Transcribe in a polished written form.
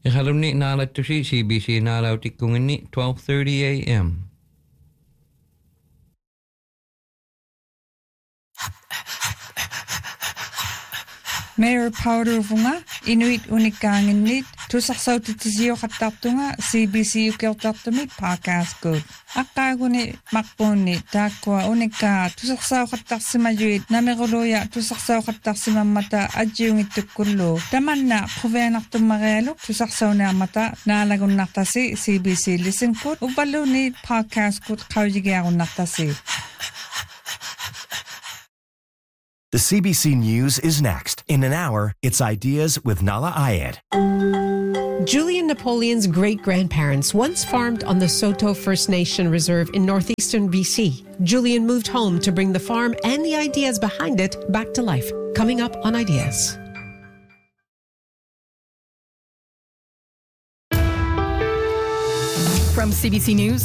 Ihalumni naalatusi CBC naalautikkunginni 12:30 a.m. Mayor Powdervunga Inuit Unikaanginnit tusarsautitisiyoqattartunga CBC ukiortartumit podcast good. Aqqaaguni maqquunni taakkua unikkaa tusarsauqattarsimajuit nameruluya tusarsauqattarsimammata ajjiungittukkullu tamanna quvianartummarialuk tusarsaunaamata naalagunnartasi CBC listen good upalluni podcast good qaujigiarunnartasi. The CBC News is next. In an hour, it's Ideas with Nala Ayed. Julian Napoleon's great-grandparents once farmed on the Saulteaux First Nation Reserve in northeastern BC. Julian moved home to bring the farm and the ideas behind it back to life. Coming up on Ideas. From CBC News,